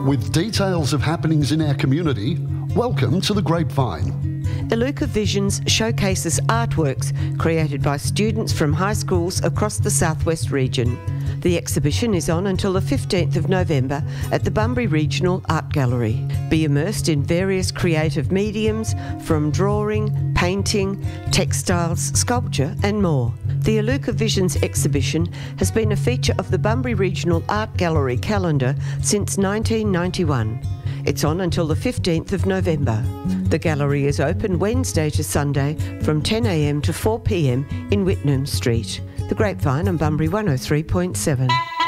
With details of happenings in our community, welcome to The Grapevine. Iluka Visions showcases artworks created by students from high schools across the southwest region. The exhibition is on until the 15th of November at the Bunbury Regional Art Gallery. Be immersed in various creative mediums from drawing, painting, textiles, sculpture and more. The Iluka Visions exhibition has been a feature of the Bunbury Regional Art Gallery calendar since 1991. It's on until the 15th of November. The gallery is open Wednesday to Sunday from 10 a.m. to 4 p.m. in Whitnam Street. The Grapevine on Bunbury 103.7.